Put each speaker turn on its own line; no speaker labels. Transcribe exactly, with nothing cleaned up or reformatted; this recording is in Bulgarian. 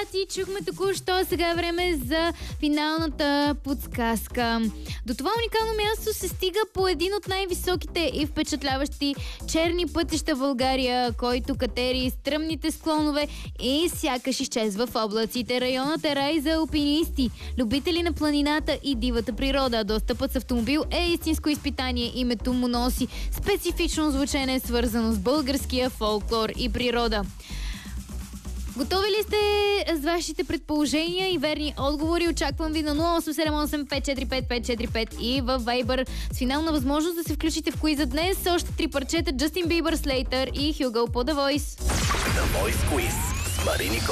облаци чухме току-що, сега е време за финалната подсказка. До това уникално място се стига по един от най-високите и впечатляващи черни пътища в България, който катери стръмните склонове и сякаш изчезва в облаците. Районът е рай за алпинисти, любители на планината и дивата природа. Достъпът с автомобил е истинско изпитание. Името му носи специфично звучене, свързано с българския фолклор и природа. Готови ли сте с вашите предположения и верни отговори? Очаквам ви на нула осем седем осем пет четири пет пет четири пет и във Viber с финална възможност да се включите в куиза днес. Още три парчета: Джастин Бибър, Слейтър и Хюго по The Voice.
The Voice Quiz с Марини